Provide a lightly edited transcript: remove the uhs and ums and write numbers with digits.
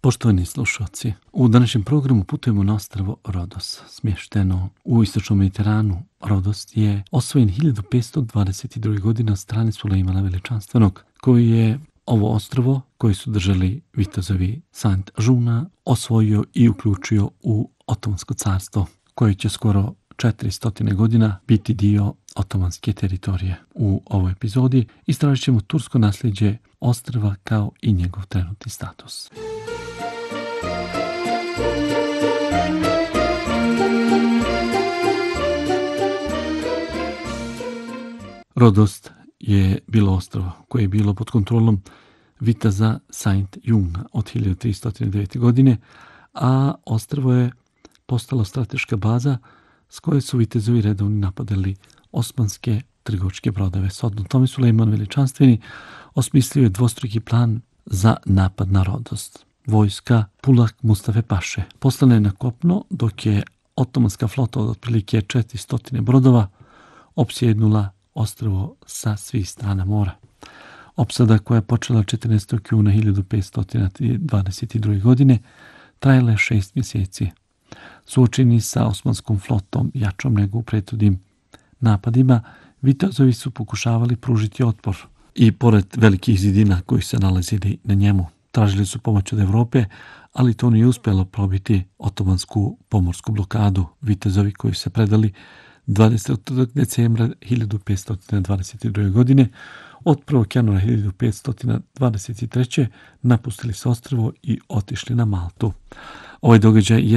Poštovani slušalci, u današnjem programu putujemo na ostrvo Rodos, smješteno u istočnom Mediteranu. Rodos je osvojen 1522. godine od strane Sulejmana Veličanstvenog, koji je ovo ostrvo, koje su držali vitezovi Sant Žuna, osvojio i uključio u Otomansko carstvo, koje će skoro 400 godina biti dio otomanske teritorije. U ovoj epizodi istražit ćemo tursko nasljeđe ostrva kao i njegov trenutni status. Rodos je bilo ostrvo koje je bilo pod kontrolom viteza Sant Juna od 1309. godine, a ostrvo je postalo strateška baza s koje su vitezovi redovni napadali osmanske trgovačke brodove. Shodno tome Sulejman Veličanstveni osmislio je dvostruki plan za napad na Rodos. Vojska Pulak Mustafe Paše poslana je na kopno, dok je otomanska flota od otprilike 400 brodova opsjednula ostrvo sa svih strana mora. Opsada koja je počela 14. juna 1522. godine trajala je 6 mjeseci. Suočeni sa osmanskom flotom jačom nego u prethodnim napadima, vitezovi su pokušavali pružiti otpor i pored velikih zidina koji se nalazili na njemu. Tražili su pomoć od Evrope, ali to nije uspjelo probiti otomansku pomorsku blokadu. Vitezovi koji se predali 20. decembra 1522. godine od 1. januara 1523. napustili se ostrvo i otišli na Maltu. Ovaj događaj je